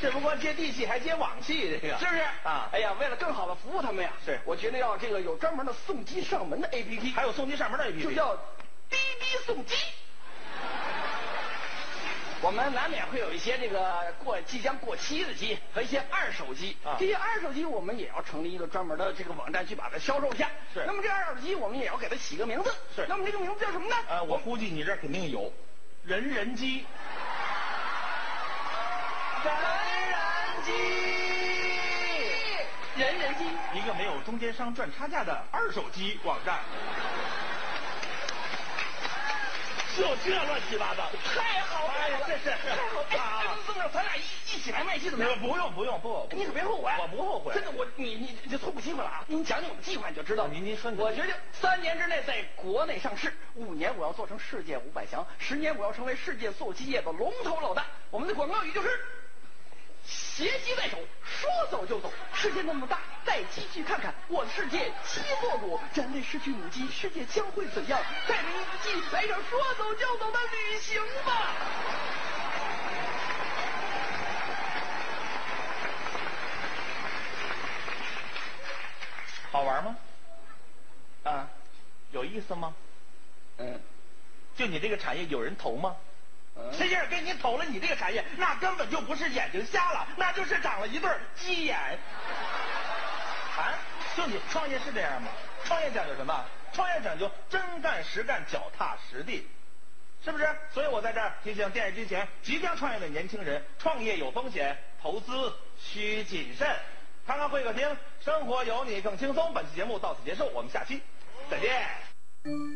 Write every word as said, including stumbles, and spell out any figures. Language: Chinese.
这不光接地气，还接网气，这个是不是啊？ 哎呀，为了更好的服务他们呀， 是我决定要这个有专门的送机上门的 A P P， 还有送机上门的 A P P， 就叫滴滴送机。我们难免会有一些这个过即将过期的机和一些二手机， 啊、 这些二手机我们也要成立一个专门的这个网站去把它销售一下。 是。 那么这二手机我们也要给它起个名字。 是。 那么这个名字叫什么呢？ 呃，我估计你这儿肯定有，人人机。 人人机，人人机， 一个没有中间商赚差价的二手机网站。就这乱七八糟， 太好了！ 哎呀，这是太好了！哎，宋总，咱俩一一起来卖机怎么样？ 不用不用不， 你可别后悔。 我不后悔。 真的，我你你这错过机会了啊！你讲讲我们计划你就知道。 您您说， 我决定三年之内在国内上市，五年我要做成世界五百强，十年我要成为世界做机业的龙头老大。我们的广告语就是：携机在手，说走就走。世界那么大，带机去看看。我的世界机做主，人类失去母鸡，世界将会怎样？带着一只鸡来场说走就走的旅行吧！ 好玩吗？ 啊， 有意思吗？ 嗯， 就你这个产业有人投吗？实际上给你投了你这个产业，那根本就不是眼睛瞎了，那就是长了一对鸡眼。啊，就你创业是这样吗？创业讲究什么？创业讲究真干实干，脚踏实地，是不是？所以我在这儿提醒电视机前即将创业的年轻人，创业有风险，投资需谨慎。看看会客厅，生活有你更轻松。本期节目到此结束，我们下期再见。